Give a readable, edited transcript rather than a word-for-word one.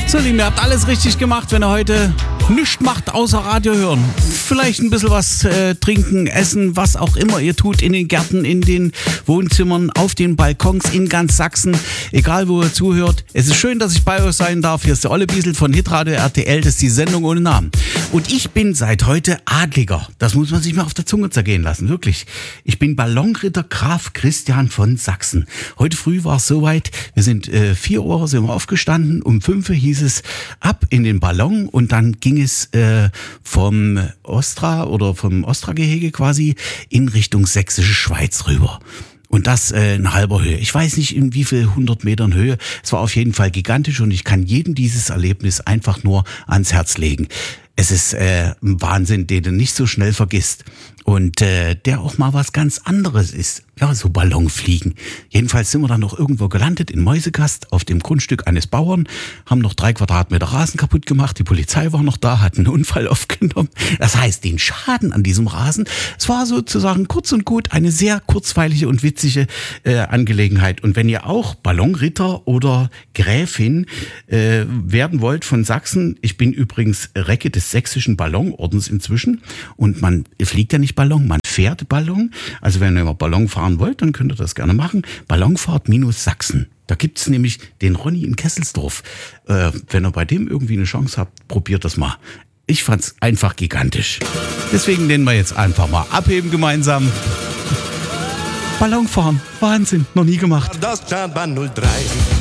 So, Lieben, ihr habt alles richtig gemacht, wenn ihr heute nichts macht, außer Radio hören. Vielleicht ein bisschen was trinken, essen, was auch immer ihr tut, in den Gärten, in den Wohnzimmern, auf den Balkons in ganz Sachsen. Egal, wo ihr zuhört. Es ist schön, dass ich bei euch sein darf. Hier ist der Olle Biesel von Hitradio RTL. Das ist die Sendung ohne Namen. Und ich bin seit heute Adliger. Das muss man sich mal auf der Zunge zergehen lassen, wirklich. Ich bin Ballonritter Graf Christian von Sachsen. Heute früh war es soweit. Wir sind 4 Uhr sind wir aufgestanden. Um 5 Uhr hieß es ab in den Ballon und dann ging es vom Ostra-Gehege quasi in Richtung Sächsische Schweiz rüber. Und das in halber Höhe. Ich weiß nicht, in wie viel 100 Metern Höhe. Es war auf jeden Fall gigantisch und ich kann jedem dieses Erlebnis einfach nur ans Herz legen. Es ist ein Wahnsinn, den du nicht so schnell vergisst. Und der auch mal was ganz anderes ist. Ja, so Ballonfliegen. Jedenfalls sind wir dann noch irgendwo gelandet in Mäusegast auf dem Grundstück eines Bauern, haben noch 3 Quadratmeter Rasen kaputt gemacht. Die Polizei war noch da, hat einen Unfall aufgenommen. Das heißt, den Schaden an diesem Rasen, es war sozusagen kurz und gut eine sehr kurzweilige und witzige Angelegenheit. Und wenn ihr auch Ballonritter oder Gräfin werden wollt von Sachsen, ich bin übrigens Recke des sächsischen Ballonordens inzwischen und man fliegt ja nicht Ballon, man fährt Ballon. Also wenn ihr mal Ballon fahren wollt, dann könnt ihr das gerne machen. Ballonfahrt-Sachsen. Da gibt's nämlich den Ronny in Kesselsdorf. Wenn ihr bei dem irgendwie eine Chance habt, probiert das mal. Ich fand's einfach gigantisch. Deswegen nennen wir jetzt einfach mal abheben gemeinsam. Ballonfahren, Wahnsinn, noch nie gemacht. Das Stadtbahn 03.